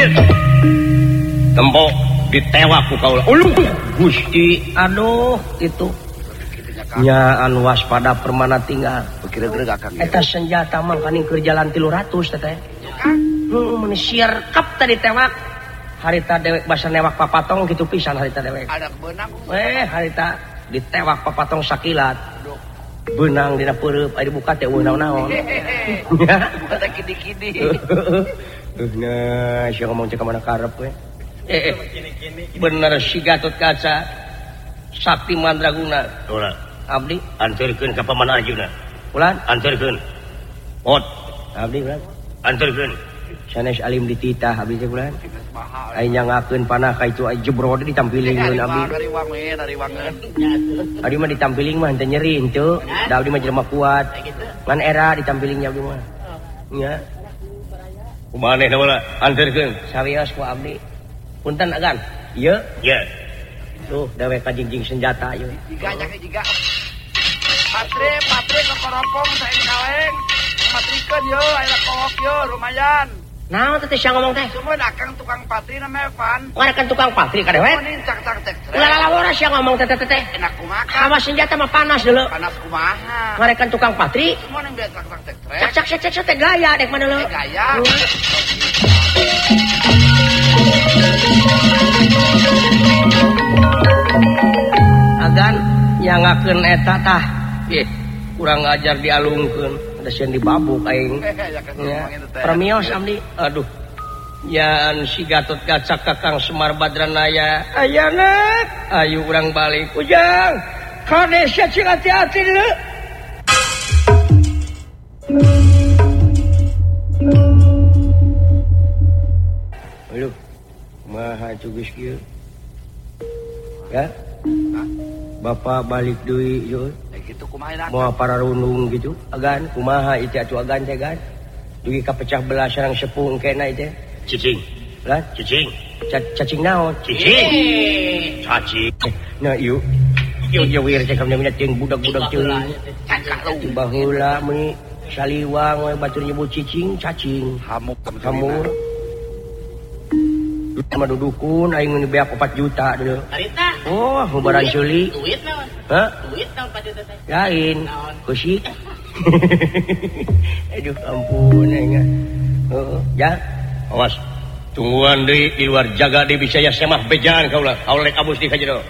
Tembok ditewak ku kaula. Gusti, aduh itu. Nya anu waspada permana tinggal. Kira-kira Kang. Eta senjata mah kaning keur jalan 300 teteh. Mun siar kap tadi tewak. Harita dewek basa newak papatong kitu pisan harita dewek. Ada benang. Harita ditewak papatong sakilat. Benang dina peureup aya dibuka teh naon-naon. Buka teh kidi-kidi. Nah, sia ngomong cek ka mana karep we. Bener si Gatot Kaca Sakti Mandraguna. Ulah. Abdi anterkeun ka pamanah ajeuna. Ulan anterkeun. Pot. Abdi ulan. Anterkeun. Sanes alim dititah abdi teh ulan. Ai nyangakeun panah ka itu ai jebrode ditampilingkeun abdi. Dari wangeun. Abdi mah ditampiling mah henteu nyeri henteu. Da abdi mah jelema kuat. Ngan era ditampilingnya abdi mah. Nya. Kumaneh heula anterkeun sawios ku abdi. Punten agan. Ieu? Ieu. Tuh dewe kajingjing senjata ieu. Jiga Patre keporopong saeng kaweng. Matrikeun yo aya kohok yo lumayan. Naon teh sia ngomong teh? Cuman akang tukang patri na Evan. Ngarekan tukang patri ka dewek? Mun cak tek. Ulah ora sia ngomong teh. Enak kumaha? Hawa senjata mah panas deuleu. Panas kumaha? Ngarekan tukang patri. Cuman yang biasa cak tek. Cak teh gaya dek mana deuleu. Gaya. Agan nyangakeun eta tah. Kurang ajar dialungkeun. Ada sieun dibabuk aing. Premios abdi. Aduh. Yan si Gatot Kaca Kakang Semar Badranaya. Ayana, ayo urang balik. Ujang. Kade sia cing hati-hati deuleu. Aduh. Maha cugis kieu. Ya. Bapak balik deui yeuh. Gitu kumaha mau pararunung gitu agan kumaha itu atuh agan teh gan dugi kapecah belah sareng sepuh engkena itu cicing lah cicing cacing naon cicing nah ieu wir cek kamna jeung budak-budak teuing baheula meuni saliwang we batur nyebut cicing cacing hamur sama dudukun aing ngeuni beak 4 juta dulu. Harita. Oh, ngubaran ceuli. Duit naon? Hah? Duit naon 4 juta teh? Lain. Kusik. Aduh ampun aing. Ya. Awas. Tungguan deui di luar jaga deui bisa ya semah bejaan kaula. Kaula rek abus di ka jero.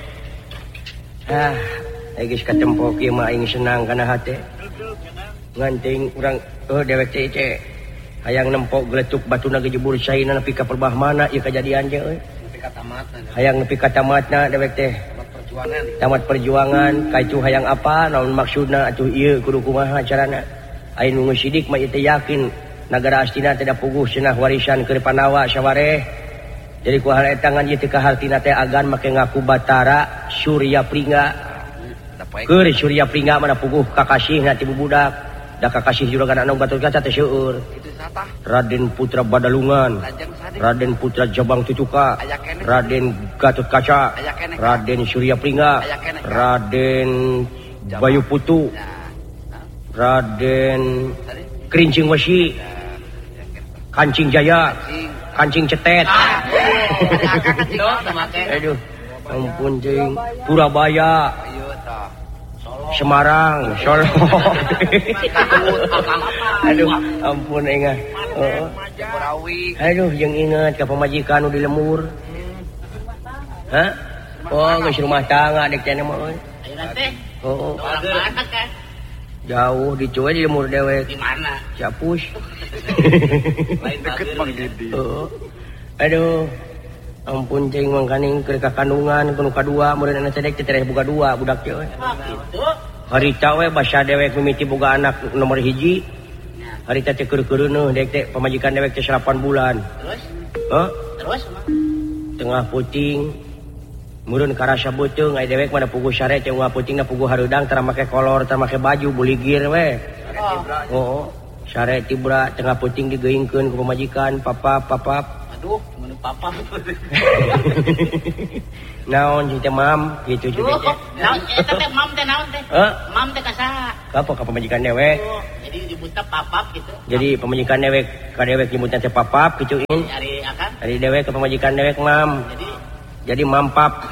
Geus katempo kieu mah aing senang kana hate. Nganting urang dewek teh hayang nempok geletuk batuna gejebur saina nepi ka perbah mana ieu kajadian je euy. Hayang nepi ka tamatna dewek teh. Tamat perjuangan kaitu hayang apa naon maksudna atuh ieu kudu kumaha carana. Aing nu sidik mah ieu teh yakin nagara Astina teh da puguh cenah warisan keur Pandawa sawareh. Jadi ku hal eta ngan ieu teh kahartina teh agan make ngaku Batara Surya Pringga. Keur Surya Pringga mana puguh kakasihna ti bubudak. Da kakasih juragan anu Gatot Kaca teh seueur. Raden Putra Badalungan, Raden Putra Jabang Tutuka, Raden Gatot Kaca, Raden Surya Pringga, Raden Bayu Putu, Raden Kerincing Wesi, Kancing Jaya, Kancing Cetet. Aduh, ampun jeung Purabaya. Semarang, Solo. Aduh, ampun engah. Aduh, jeung inget ka pamajikan nu di Lemur. Hah? Oh, geus rumah tangga dek cenah mah euy. Ayeuna teh. Oh. Mana kan? Jauh di Cuy di Lemur dewek. Di mana? Capus. Lain deket Bang Gedi. Oh. Aduh. Ampun cing mangkaning keur ka kandungan kudu kadua mureun anak cedek teh tereh boga dua budak teh euy. Gitu. Harita we basa dewek mimiti boga anak nomor hiji. Harita teh keur-keureuneun dek teh pamajikan dewek teh 8 bulan. Terus? Heh? Terus Tengah puting mureun karasa beuteung aya dewek mana puguh sare teh tengah putingna puguh hareudang tara make kolor tara make baju buligir we. Oh. Sare tibra tengah puting digeuingkeun ku pamajikan papap. Aduh, mun papa. Naon teh mam gitu juga teh. Naon eta teh mam teh naon teh? Heh? Mam teh ka saha? Apa ka pamajikan dewek? Jadi nyebutnya papap gitu. Jadi pamajikan dewek ka dewek nyebutna teh papap kitu in. Ari akan. Ari dewek ka pamajikan dewek mam. Jadi mampap.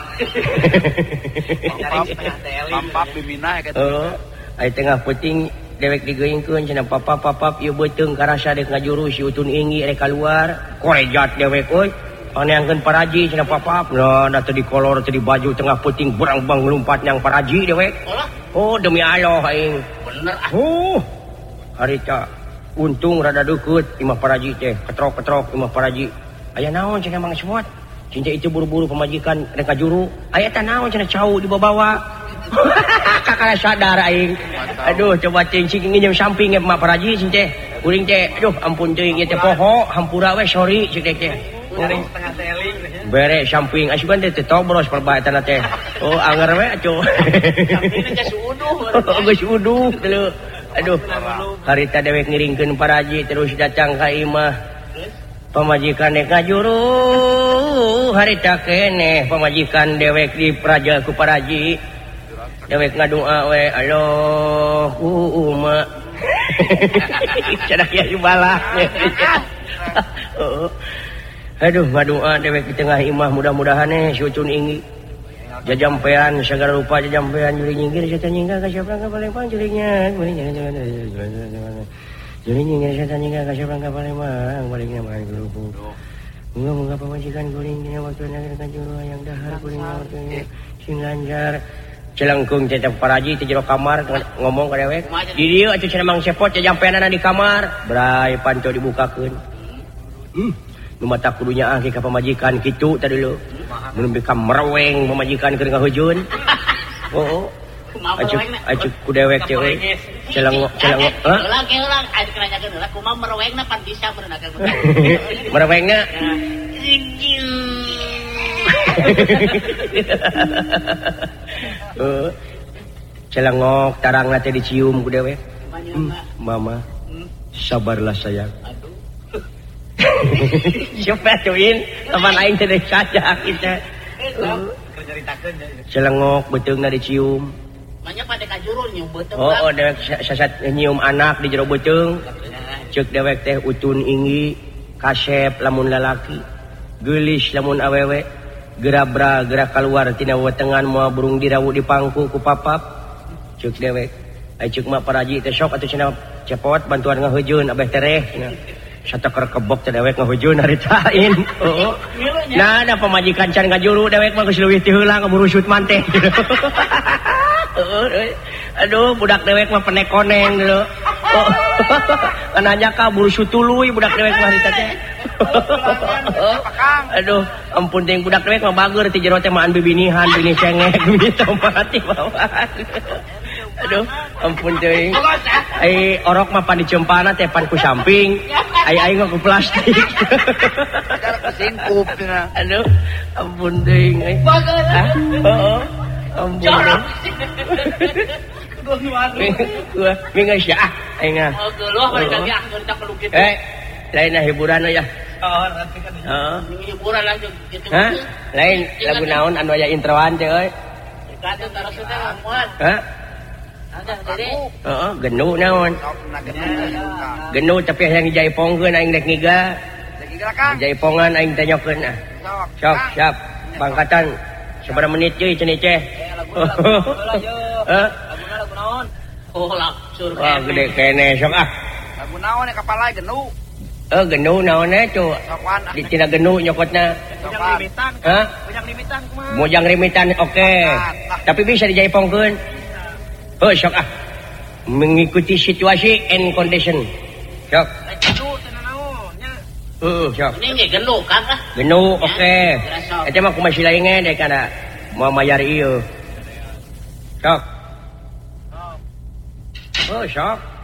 Pampap bimina gitu. Ai tengah penting dewek digeuingkeun cenah papap ieu beuteung karasa dek ngajuru si utun inggi rek kaluar. Korejat dewek euy. Paneangkeun paraji cenah papap. Nah, da teu dikolor teu di baju tengah penting burang bang lompat yang paraji dewek. Oh demi Allah aing. Bener ah. Harita untung rada deukeut imah paraji teh. Ketrok-ketrok imah paraji. Aya naon cenah Mang Semot? Cinta itu buru-buru pemajikan rek kajuru. Aya teh naon cenah cau dibawa. Kakak sadar aing. Aduh coba cing nginjem samping mah paraji cing teh. Kuring teh aduh ampun teuing ieu teh poho hampura we sorry cing teh. Kuring setengah seling. Bere samping asupan teh tobros perbaetan teh. Oh anger we atuh. Sampingna geus uduh. Geus uduh teu. Aduh. Harita dewek ngiringkeun paraji terus datang ka imah. Pamajikan dek ngajuru harita keneh pamajikan dewek di praja ku paraji. Dewek ngadoa we Allahumma. Cenah ya ibalah. Aduh ngadoa dewek di tengah imah mudah-mudahan si Ucun inggi jajampean segala rupa jajampean juri nyinggir setan nyingga ka siapa ka Palembang jurinya juri nyinggir setan nyingga ka siapa ka Palembang baliknya main gelupung moga pamajikan kuring dina waktuna ka juru hayang dahar kuring waktunya sing lancar celengkeung teh paraji teh jero kamar ngomong ka dewek di dieu atuh cenah Mang Sepot jajampeanana di kamar brai panto dibukakeun nu mata kudunya ah ka pamajikan kitu tadi dulu mun bika mereweng pamajikan keur ngahejeun acuk ku dewek teh euy celengok ulang aya keranyakeun heula kumaha merewengna pan bisa beuneunakeun merewengna celengok tarangna teh dicium ku dewek mama sabarlah sayang. Siapa tuin teman aing teh deuk saja kita. Celengok beuteungna dicium. Manya pada kajuru nyium beuteung. Oh, dewek sasat nyium anak di jero beuteung. Ceuk dewek teh Utun inggi, kasep lamun lalaki, geulis lamun awewe, gerabra gerak keluar tina wetengan moal burung dirawu di pangku ku papap. Ceuk dewek. Ai ceuk mah paraji teh sok atuh cenah cepot bantuan ngahejeun abeh tereh cenah. Satakar kebok teh dewek ngahujeun haritain. Heeh. Nah, ada pamajikan can ngajuru dewek mah geus leuwih ti heula ngaburusut manteh. Aduh, budak dewek mah penekoneng dulu. Kananya ka burusut tuluy budak dewek mah harita teh. Aduh, ampun ting budak dewek mah bager ti jero teh mah an bibinihan, bini cengek, bini tomat di bawah. Aduh, ampun teuing. Ai orok mah pan dicempana teh pan ku samping. Ai ku plastik. Singkup cenah. Aduh, ampun teuing euy. Heeh. Ampun. Gua geus ya aing ah. Oh, geuleuh bari kaki ah keur tak pelukit. Lain hiburan ya. Oh, nanti kan. Heeh. Hiburan lanjut gitu. Hah? Lain lagu naon anu aya introan teh euy. Kata taruh teh lamuan. Hah? Ada Dede. Heeh, genu naon? Genu tapi yang dijaipongkeun aing rek ngiga. Jaipongan aing teh nyokeun ah. Sok, siap. Pangkatan. Sabaraha menit deui cenah teh. Heh? Lagu naon? Oh, laksur. Wah, gede kene sok ah. Lagu naon ya kapal lain genu. Genu naon tuh? Di Cina genu nyokotna. Mojang limitan. Hah? Mojang limitan kumaha? Mojang limitan oke. Tapi bisa dijaipongkeun. Sok ah. Mengikuti situasi and condition. Sok. Genu cenah naon nya? Sok. Ini ge genu kan ah. Genu oke. Eta mah kumaha silainge dek kana mau mayar ieu. Sok. Sok.